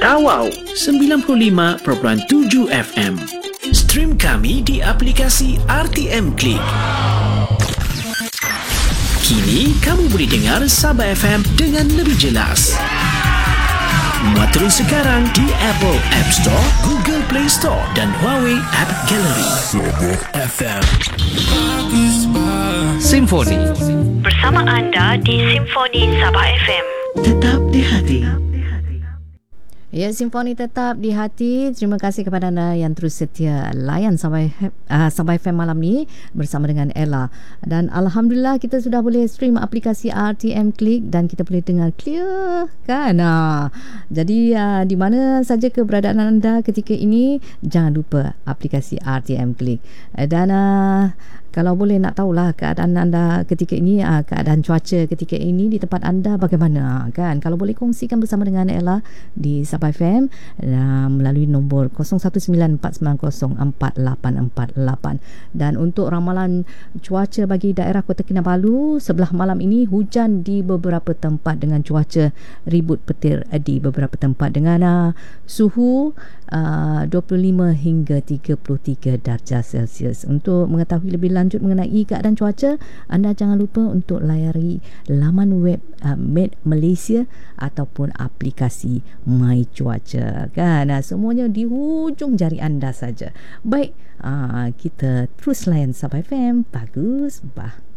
Tawau 95.7 FM. Stream kami di aplikasi RTM Klik. Kini kamu boleh dengar Sabah FM dengan lebih jelas. Muat turun sekarang di Apple App Store, Google Play Store dan Huawei App Gallery. Sabah FM. Simfoni. Bersama anda di Simfoni Sabah FM. Tetap di hati. Ya, Simfoni tetap di hati. Terima kasih kepada anda yang terus setia layan sampai FM malam ni bersama dengan Ella. Dan Alhamdulillah kita sudah boleh stream aplikasi RTM Klik dan kita boleh dengar clear kan. Jadi di mana saja keberadaan anda ketika ini, jangan lupa aplikasi RTM Klik. Dan kalau boleh nak tahulah keadaan anda ketika ini, keadaan cuaca ketika ini di tempat anda bagaimana kan. Kalau boleh kongsikan bersama dengan Ella di Sabah FM melalui nombor 0194904848. Dan untuk ramalan cuaca bagi daerah Kota Kinabalu, sebelah malam ini hujan di beberapa tempat dengan cuaca ribut petir di beberapa tempat dengan suhu 25 hingga 33 darjah Celsius. Untuk mengetahui lebih lanjut mengenai keadaan cuaca, anda jangan lupa untuk layari laman web Met Malaysia ataupun aplikasi My Cuaca kan. Semuanya di hujung jari anda saja. Baik, kita terus layan Sabah FM. Bagus, bah.